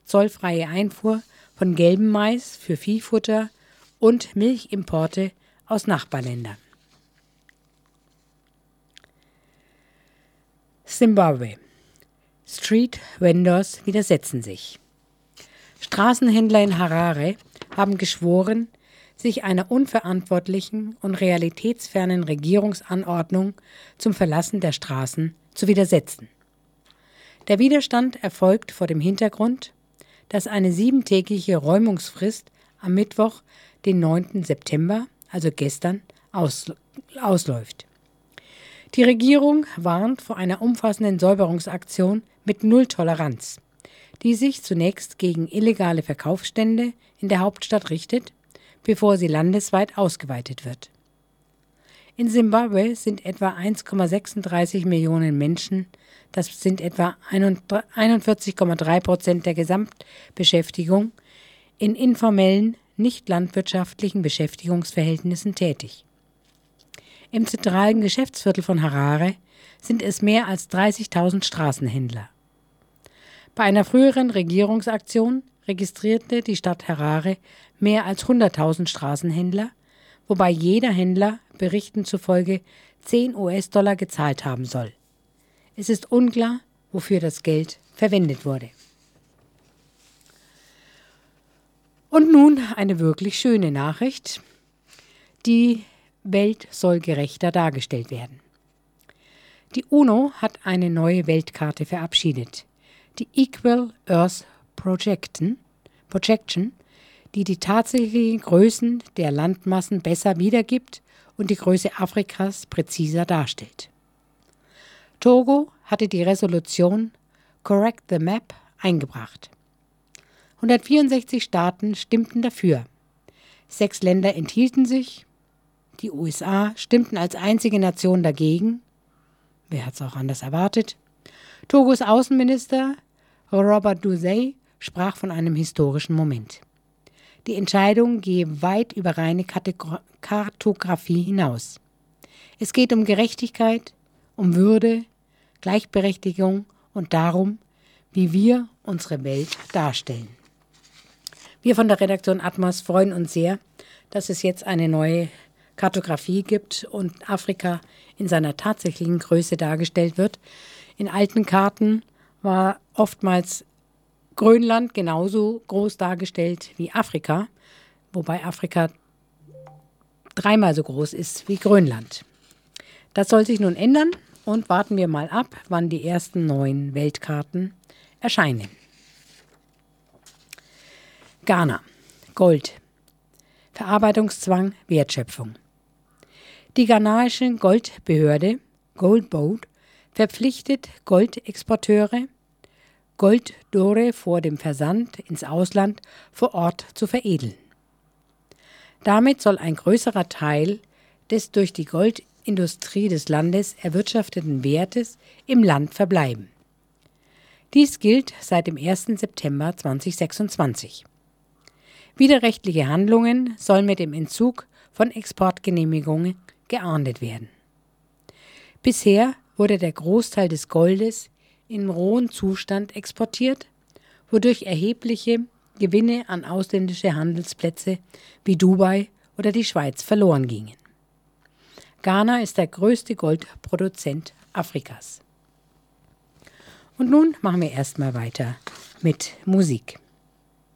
zollfreie Einfuhr von gelbem Mais für Viehfutter und Milchimporte aus Nachbarländern. Simbabwe. Street Vendors widersetzen sich. Straßenhändler in Harare haben geschworen, sich einer unverantwortlichen und realitätsfernen Regierungsanordnung zum Verlassen der Straßen zu widersetzen. Der Widerstand erfolgt vor dem Hintergrund, dass eine 7-tägige Räumungsfrist am Mittwoch, den 9. September, also gestern, ausläuft. Die Regierung warnt vor einer umfassenden Säuberungsaktion mit Null-Toleranz, die sich zunächst gegen illegale Verkaufsstände in der Hauptstadt richtet, bevor sie landesweit ausgeweitet wird. In Simbabwe sind etwa 1,36 Millionen Menschen, das sind etwa 41,3% der Gesamtbeschäftigung, in informellen, nicht landwirtschaftlichen Beschäftigungsverhältnissen tätig. Im zentralen Geschäftsviertel von Harare sind es mehr als 30.000 Straßenhändler. Bei einer früheren Regierungsaktion registrierte die Stadt Harare mehr als 100.000 Straßenhändler, wobei jeder Händler Berichten zufolge 10 US-Dollar gezahlt haben soll. Es ist unklar, wofür das Geld verwendet wurde. Und nun eine wirklich schöne Nachricht. Die Welt soll gerechter dargestellt werden. Die UNO hat eine neue Weltkarte verabschiedet, die Equal Earth Projection, die die tatsächlichen Größen der Landmassen besser wiedergibt und die Größe Afrikas präziser darstellt. Togo hatte die Resolution Correct the Map eingebracht. 164 Staaten stimmten dafür. 6 Länder enthielten sich. Die USA stimmten als einzige Nation dagegen. Wer hat es auch anders erwartet? Togos Außenminister Robert Dusey sprach von einem historischen Moment. Die Entscheidung gehe weit über reine Kartografie hinaus. Es geht um Gerechtigkeit, um Würde, Gleichberechtigung und darum, wie wir unsere Welt darstellen. Wir von der Redaktion Atmos freuen uns sehr, dass es jetzt eine neue Kartografie gibt und Afrika in seiner tatsächlichen Größe dargestellt wird. In alten Karten war oftmals Grönland genauso groß dargestellt wie Afrika, wobei Afrika 3-mal so groß ist wie Grönland. Das soll sich nun ändern und warten wir mal ab, wann die ersten neuen Weltkarten erscheinen. Ghana. Gold. Verarbeitungszwang, Wertschöpfung. Die ghanaische Goldbehörde Gold Board verpflichtet Goldexporteure, Golddore vor dem Versand ins Ausland vor Ort zu veredeln. Damit soll ein größerer Teil des durch die Goldindustrie des Landes erwirtschafteten Wertes im Land verbleiben. Dies gilt seit dem 1. September 2026. Widerrechtliche Handlungen sollen mit dem Entzug von Exportgenehmigungen geahndet werden. Bisher wurde der Großteil des Goldes in rohem Zustand exportiert, wodurch erhebliche Gewinne an ausländische Handelsplätze wie Dubai oder die Schweiz verloren gingen. Ghana ist der größte Goldproduzent Afrikas. Und nun machen wir erstmal weiter mit Musik.